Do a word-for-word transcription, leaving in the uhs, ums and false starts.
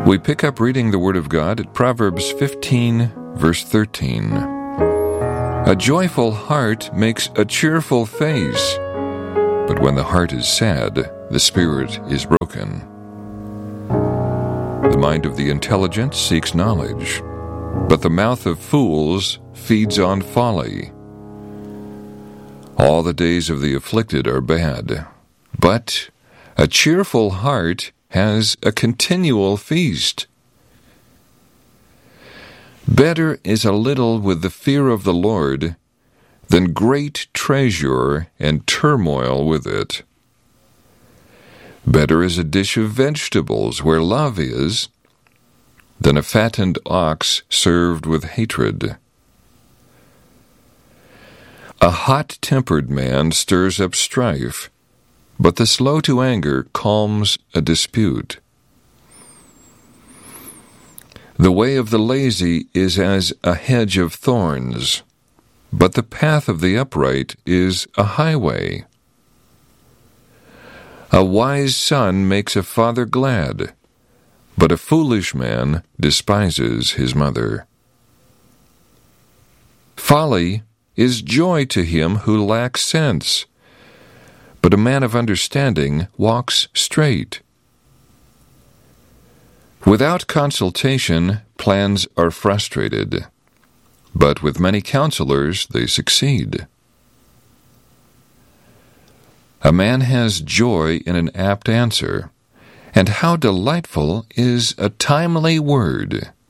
We pick up reading the Word of God at Proverbs fifteen, verse thirteen. A joyful heart makes a cheerful face, but when the heart is sad, the spirit is broken. The mind of the intelligent seeks knowledge, but the mouth of fools feeds on folly. All the days of the afflicted are bad, but a cheerful heart has a continual feast. Better is a little with the fear of the Lord than great treasure and turmoil with it. Better is a dish of vegetables where love is than a fattened ox served with hatred. A hot-tempered man stirs up strife, but the slow to anger calms a dispute. The way of the lazy is as a hedge of thorns, but the path of the upright is a highway. A wise son makes a father glad, but a foolish man despises his mother. Folly is joy to him who lacks sense, but a man of understanding walks straight. Without consultation, plans are frustrated, but with many counselors they succeed. A man has joy in an apt answer, and how delightful is a timely word!